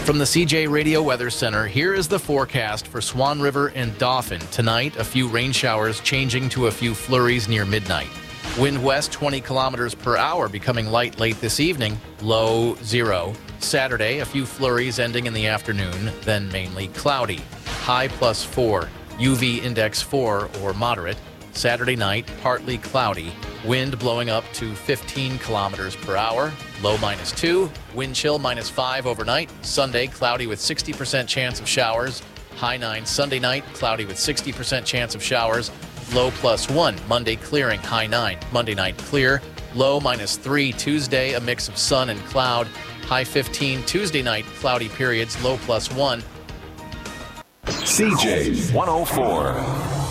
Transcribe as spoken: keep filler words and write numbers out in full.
From the C J Radio Weather Center, here is the forecast for Swan River and Dauphin. Tonight, a few rain showers changing to a few flurries near midnight. Wind west twenty kilometers per hour, becoming light late this evening, low zero. Saturday, a few flurries ending in the afternoon, then mainly cloudy. High plus four, U V index four or moderate. Saturday night, partly cloudy. Wind blowing up to fifteen kilometers per hour. Low minus two. Wind chill minus five overnight. Sunday, cloudy with sixty percent chance of showers. High nine Sunday night, cloudy with sixty percent chance of showers. Low plus one. Monday clearing, high nine. Monday night clear. Low minus three. Tuesday, a mix of sun and cloud. High fifteen. Tuesday night, cloudy periods. Low plus one. C J one oh four.